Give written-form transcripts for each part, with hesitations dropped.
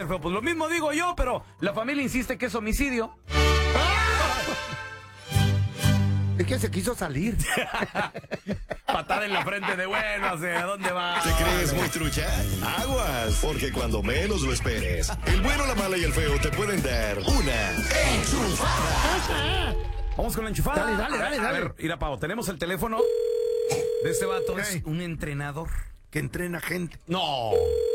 el Feo. Pues lo mismo digo yo, pero la familia insiste que es homicidio. Es que se quiso salir. Patada en la frente de bueno, ¿hacia dónde va? ¿Te crees muy trucha? Aguas, porque cuando menos lo esperes, el bueno, la mala y el feo te pueden dar una enchufada. Vamos con la enchufada. Dale. A ver, mira, Pau, tenemos el teléfono de este vato. Es un entrenador. Que entrena gente. No.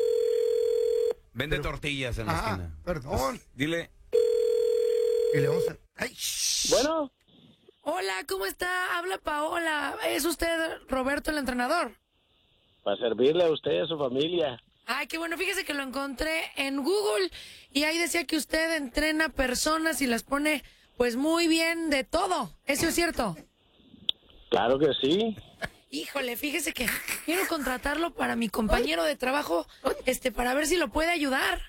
Vende tortillas en la esquina. Perdón. Dile. Y le vamos a... Ay, Bueno, Hola, ¿cómo está? Habla Paola. ¿Es usted Roberto, el entrenador? para servirle a usted y a su familia. Ay, qué bueno. Fíjese que lo encontré en Google y ahí decía que usted entrena personas y las pone pues muy bien de todo. ¿Eso es cierto? Claro que sí. Híjole, fíjese que quiero contratarlo para mi compañero de trabajo, para ver si lo puede ayudar.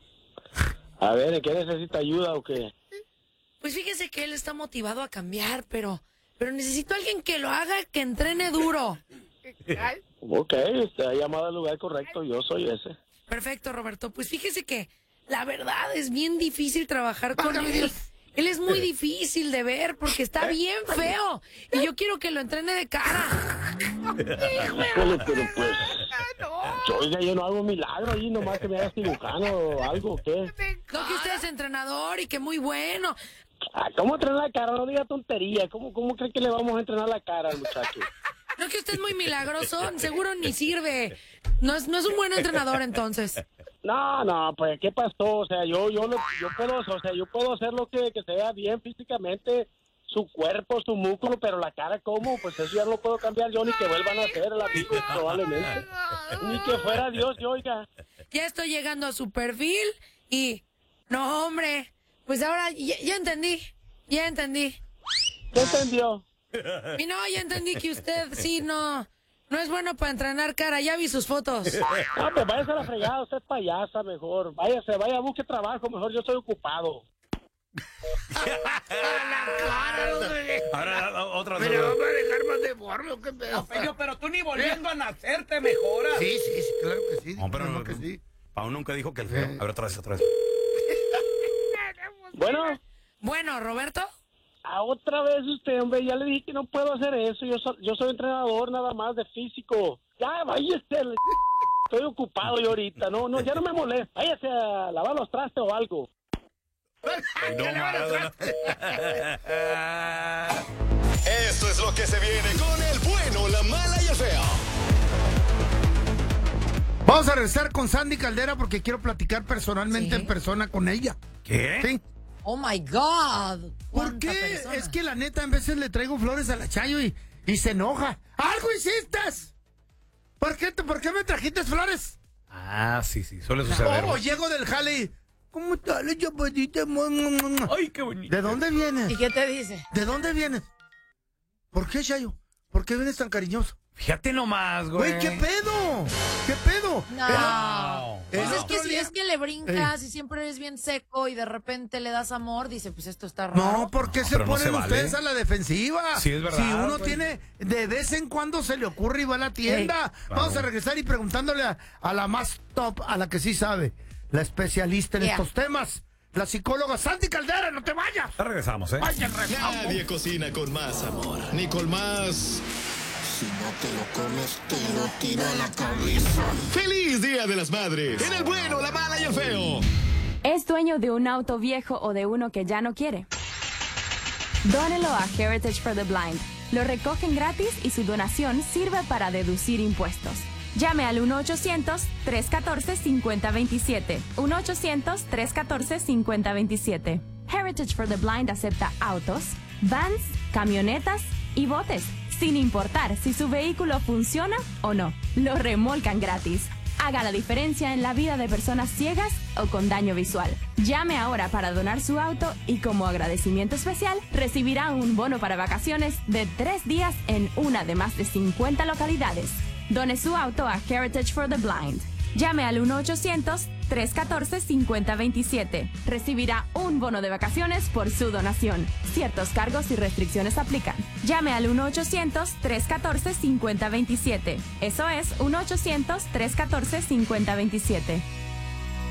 A ver, ¿en qué necesita ayuda o qué? Pues fíjese que él está motivado a cambiar, pero necesito a alguien que lo haga, que entrene duro. Ok, usted ha llamado al lugar correcto, yo soy ese. Perfecto, Roberto. Pues fíjese que la verdad es bien difícil trabajar con él. Él es muy difícil de ver porque está bien feo. Y yo quiero que lo entrene de cara. Híjole, pero pues... Oiga, yo no hago milagro ahí, nomás que me haga cirujano o algo, ¿o qué? No, que usted es entrenador y que muy bueno. Ah, ¿cómo entrenar la cara? No diga tontería. ¿Cómo cree que le vamos a entrenar la cara al muchacho? No, que usted es muy milagroso. Seguro ni sirve. No es un buen entrenador, entonces. No, pues, ¿qué pasó? O sea, yo puedo hacer lo que se vea bien físicamente, su cuerpo, su músculo, pero la cara, ¿cómo? Pues eso ya no lo puedo cambiar yo, ni que vuelvan a hacer el amigo, probablemente. Ni que fuera Dios, yo, oiga. Ya estoy llegando a su perfil y... No, hombre. Pues ahora ya entendí. Ya entendí. ¿Qué entendió? Y no, ya entendí que usted sí no es bueno para entrenar cara. Ya vi sus fotos. No, pues váyase a la fregada, usted es payasa mejor. Vaya, busque trabajo, mejor yo estoy ocupado. Ahora, otra vez. ¿Me vamos a dejar más deforme o qué pedo? Pero tú ni volviendo a nacer te mejoras. Sí, claro que sí. No, pero claro no, que sí. Pau nunca dijo que el feo. A ver, otra vez. Bueno, Bueno, Roberto. otra vez usted, hombre, ya le dije que no puedo hacer eso. Yo soy entrenador nada más de físico. Ya, váyase. Estoy ocupado yo ahorita. No, ya no me molesta. Váyase a lavar los trastes o algo. Esto es lo que se viene con el bueno, la mala y el feo. Vamos a regresar con Sandy Caldera porque quiero platicar personalmente ¿Sí? en persona con ella. ¿Qué? Sí. Oh my God. ¿Por qué? Persona. Es que la neta, en veces le traigo flores a la Chayo y se enoja. ¡Algo hiciste! ¿Por qué me trajiste flores? Ah, sí, suele suceder. O llego del jale y... ¿Cómo está la chapadita? Ay, qué bonito. ¿De dónde vienes? ¿Y qué te dice? ¿De dónde vienes? ¿Por qué, Chayo? ¿Por qué vienes tan cariñoso? Fíjate nomás, güey. Güey, ¿qué pedo? ¿Qué pedo? No. El Pues es otro que si día- es que le brincas y siempre eres bien seco y de repente le das amor, dice, pues esto está raro. No, ¿por qué se pero no ponen se vale. ustedes a la defensiva? Sí, es verdad, Si uno güey. tiene, de vez en cuando se le ocurre y va a la tienda. Vamos a regresar y preguntándole a la más top, a la que sí sabe, la especialista en estos temas, la psicóloga Sandy Caldera. ¡No te vayas! Ya regresamos, ¿eh? ¡Vaya, regresamos! Nadie cocina con más amor, ni con más... Si no te lo comes, te lo tiro a la cabeza. ¡Feliz Día de las Madres! En el bueno, la mala y el feo. ¿Es dueño de un auto viejo o de uno que ya no quiere? Dónelo a Heritage for the Blind. Lo recogen gratis y su donación sirve para deducir impuestos. Llame al 1-800-314-5027. 1-800-314-5027. Heritage for the Blind acepta autos, vans, camionetas y botes, sin importar si su vehículo funciona o no. Lo remolcan gratis. Haga la diferencia en la vida de personas ciegas o con daño visual. Llame ahora para donar su auto y como agradecimiento especial recibirá un bono para vacaciones de 3 días en una de más de 50 localidades. Done su auto a Heritage for the Blind. Llame al 1-800-314-5027. Recibirá un bono de vacaciones por su donación. Ciertos cargos y restricciones aplican. Llame al 1-800-314-5027. Eso es 1-800-314-5027.